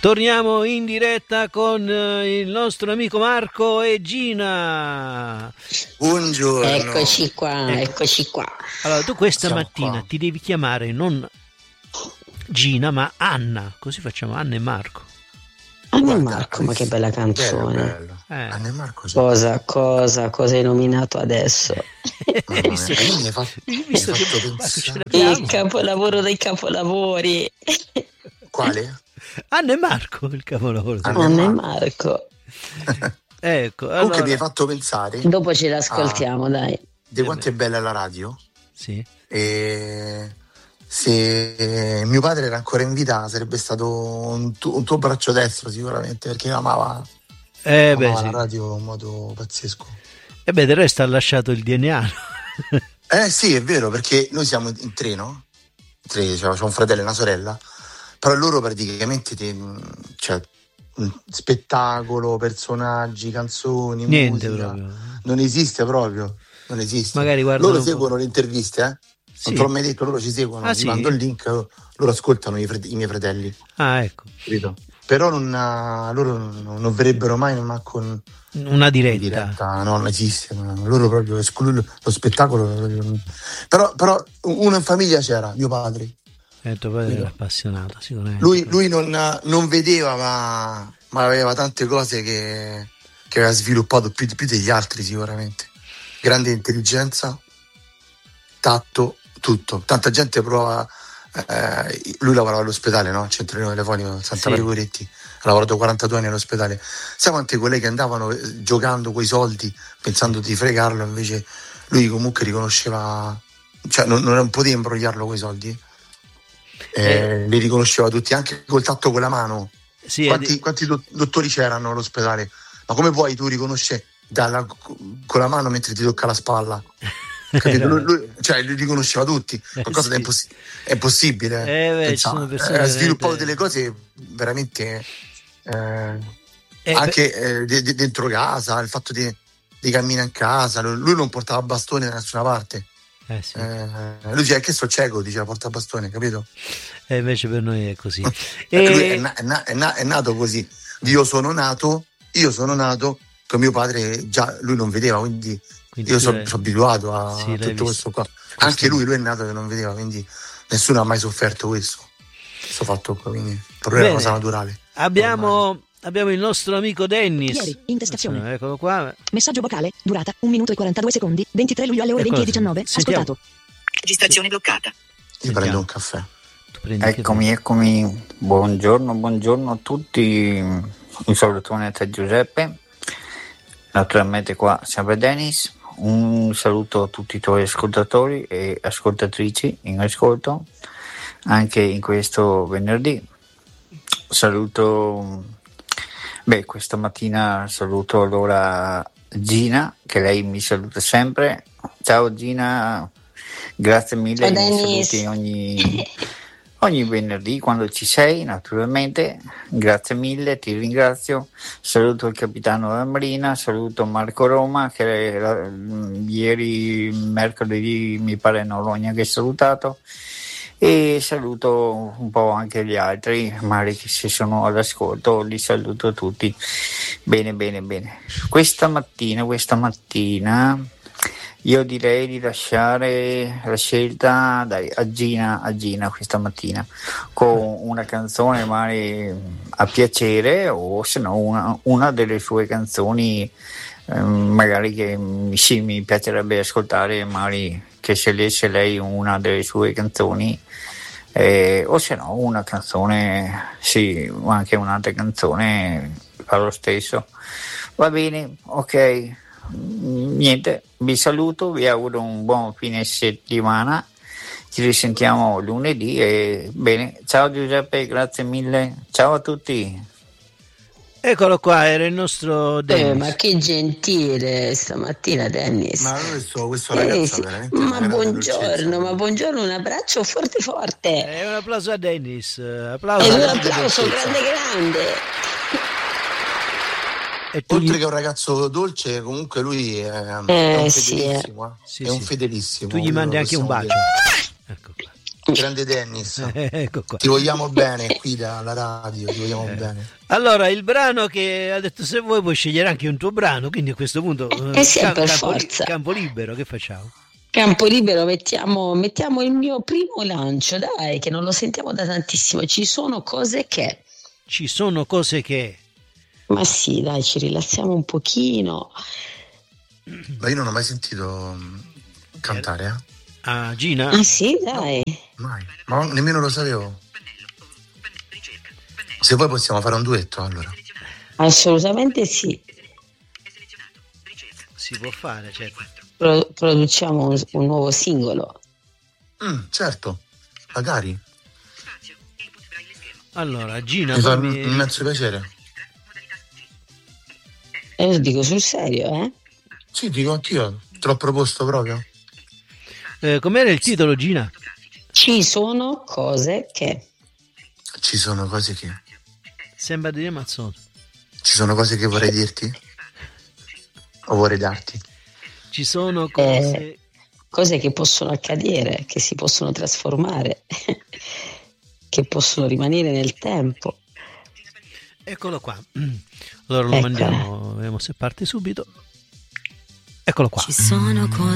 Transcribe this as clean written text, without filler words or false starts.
Torniamo in diretta con il nostro amico Marco e Gina. Buongiorno. Eccoci qua. Allora, tu questa Siamo mattina qua. ti devi chiamare non Gina, ma Anna. Così facciamo Anna e Marco. Anna e Guarda, Marco, ma che bella canzone. Bello. Anna e Marco. Cosa hai nominato adesso? Visto che- Mi hai fatto visto che- pensare. Marco, ce l'abbiamo. Il capolavoro dei capolavori. Quale? Anna e Marco, il capolavoro. Anna e Anna e Marco. Marco. Ecco, Comunque mi hai allora, fatto pensare Dopo ce l'ascoltiamo, dai. di quanto è bella la radio. sì. E se mio padre era ancora in vita sarebbe stato un tuo braccio destro sicuramente, perché amava Beh, la sì. radio in modo pazzesco. E beh, del resto ha lasciato il DNA. Sì, è vero, perché noi siamo in tre, no? Tre, c'è un fratello e una sorella, però loro praticamente spettacolo, personaggi, canzoni, Niente musica, proprio. non esiste proprio, non esiste. Magari guardano Loro un po'. seguono le interviste, Sì. non te l'ho mai detto, loro ci seguono, Ah, gli sì? mando il link, loro ascoltano i miei fratelli, Ah, ecco. capito? Però loro non verrebbero mai ma con Una in diretta. diretta, no, non esiste, loro proprio lo spettacolo. Però uno in famiglia c'era, mio padre. Tuo padre Vero. era appassionato, sicuramente. Lui non vedeva, ma aveva tante cose che aveva sviluppato più degli altri sicuramente. Grande intelligenza, tatto, tutto. Tanta gente prova. Lui lavorava all'ospedale, no? Centro telefonico Santa Maria Goretti. Ha lavorato 42 anni all'ospedale. Sai quante colleghe andavano giocando coi soldi pensando di fregarlo, invece lui comunque riconosceva, cioè non poteva imbrogliarlo coi soldi. Li riconosceva tutti, anche col tatto con la mano. Sì, Quanti dottori c'erano all'ospedale? Ma come puoi tu riconoscere con la mano mentre ti tocca la spalla? Capito? Lui riconosceva tutti, qualcosa sì. è impossibile. Beh, ci sono persone Ha sviluppato veramente- delle cose veramente Eh, anche dentro casa, il fatto di camminare in casa. Lui non portava bastone da nessuna parte. sì. Lui diceva che sto cieco, diceva porta bastone, capito? Invece per noi è così. Lui è nato così. Io sono nato con mio padre, già lui non vedeva, quindi io sono abituato a Sì, l'hai tutto visto. questo qua. Anche lui è nato che non vedeva, quindi nessuno ha mai sofferto questo fatto qua, quindi per lui è una cosa naturale. Abbiamo il nostro amico Dennis. Ieri, intestazione. Eccolo qua. Messaggio vocale, durata 1 minuto e 42 secondi, 23 luglio alle ore Eccolo, 20:19. sentiamo. Ascoltato. Registrazione bloccata. Io prendo un caffè. Tu prendi che Eccomi. Buongiorno a tutti. Un salutone da Giuseppe. Naturalmente qua sempre Dennis. Un saluto a tutti i tuoi ascoltatori e ascoltatrici in ascolto anche in questo venerdì. Questa mattina saluto allora Gina, che lei mi saluta sempre. Ciao Gina, grazie mille. Ciao, Mi Dennis. saluti ogni venerdì quando ci sei, naturalmente. Grazie mille, ti ringrazio. Saluto il capitano della Marina, saluto Marco Roma, che ieri mercoledì mi pare non l'ho neanche salutato, e saluto un po' anche gli altri, magari che se sono all'ascolto li saluto tutti. Bene. Questa mattina io direi di lasciare la scelta a Gina questa mattina, con una canzone magari a piacere, o se no una delle sue canzoni magari che mi piacerebbe ascoltare, magari che scegliesse lei una delle sue canzoni, o se no una canzone, sì, anche un'altra canzone fa lo stesso. Va bene, ok. Niente, vi saluto, vi auguro un buon fine settimana, ci risentiamo lunedì e bene, ciao Giuseppe, grazie mille, ciao a tutti. Eccolo qua, era il nostro Dennis. Ma che gentile stamattina, Dennis. Ma questo ragazzo sì. veramente Ma una grande buongiorno, un abbraccio forte. Un applauso a Dennis. E Applauso. un applauso grande. E tu Oltre gli- che un ragazzo dolce, comunque lui è un Sì. fedelissimo. Sì, È un sì. fedelissimo. Tu gli mandi anche un possiamo bacio. dire. Ecco qua. Grande Dennis. Ecco qua. Ti vogliamo bene qui dalla radio, ti vogliamo bene. Allora, il brano che ha detto se vuoi puoi scegliere anche un tuo brano, quindi a questo punto sì, per forza. campo libero, che facciamo? Campo libero, mettiamo il mio primo lancio, dai, che non lo sentiamo da tantissimo. Ci sono cose che... Ci sono cose che... Ma sì, dai, ci rilassiamo un pochino. Ma io non ho mai sentito cantare, Ah, Gina? Ah sì, dai. Mai. Ma nemmeno lo sapevo. Se vuoi possiamo fare un duetto, allora. Assolutamente sì. Si può fare, certo. Produciamo un nuovo singolo. Certo, magari. Allora, Gina, Mi fa un fammi... immenso piacere. Lo dico sul serio, Sì, dico anch'io. Te l'ho proposto proprio. com'era il titolo, Gina? Ci sono cose che... Ci sono cose che... Sembra di Mazzotto. Ci sono cose che vorrei dirti? O vorrei darti? Ci sono cose... Cose che possono accadere, che si possono trasformare, che possono rimanere nel tempo. Eccolo qua. Allora lo mandiamo, vediamo se parte subito. Eccolo qua. Ci sono cose